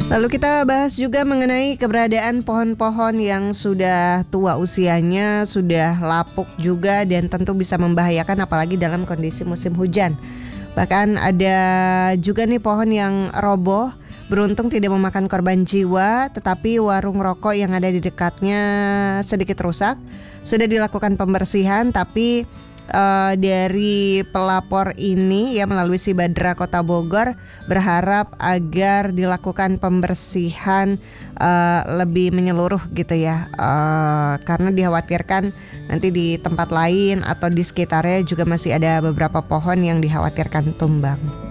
Lalu kita bahas juga mengenai keberadaan pohon-pohon yang sudah tua usianya, sudah lapuk juga dan tentu bisa membahayakan apalagi dalam kondisi musim hujan. Bahkan ada juga nih pohon yang roboh, beruntung tidak memakan korban jiwa, tetapi warung rokok yang ada di dekatnya sedikit rusak. Sudah dilakukan pembersihan, tapi dari pelapor ini ya melalui Sibadra Kota Bogor berharap agar dilakukan pembersihan lebih menyeluruh gitu ya, karena dikhawatirkan nanti di tempat lain atau di sekitarnya juga masih ada beberapa pohon yang dikhawatirkan tumbang.